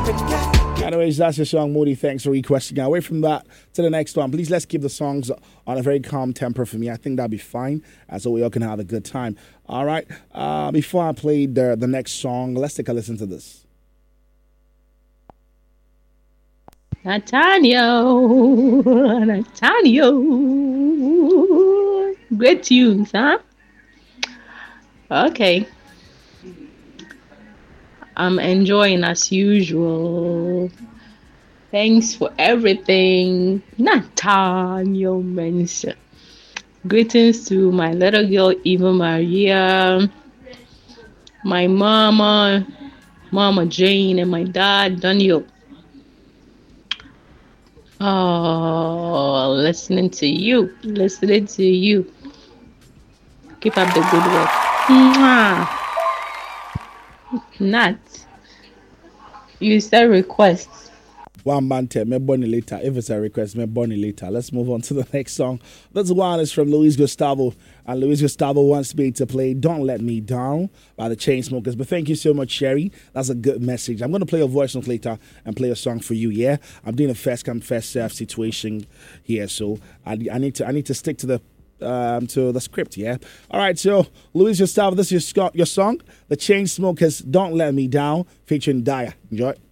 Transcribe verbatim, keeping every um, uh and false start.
Anyways, that's your song, Moody. Thanks for requesting. Away from that to the next one. Please, let's keep the songs on a very calm tempo for me. I think that'll be fine, uh, so we all can have a good time. All right. Uh, before I play the, the next song, let's take a listen to this. Nathaniel, Nathaniel. Great tunes, huh? Okay. I'm enjoying as usual. Thanks for everything, Nathaniel Mensa. Greetings to my little girl, Eva Maria, my mama, Mama Jane, and my dad, Daniel. Oh, listening to you, listening to you. Keep up the good work. Mwah. Nat, you said requests. One man tell me bunny later. If it's a request, me bunny later. Let's move on to the next song. This one is from Luis Gustavo. And Luis Gustavo wants me to play Don't Let Me Down by the Chainsmokers. But thank you so much, Sherry. That's a good message. I'm going to play a voice note later and play a song for you, yeah? I'm doing a first come, first serve situation here. So I, I need to I need to stick to the um, to the script, yeah? All right, so Luis Gustavo, this is your, your song. The Chainsmokers, Don't Let Me Down, featuring Daya. Enjoy.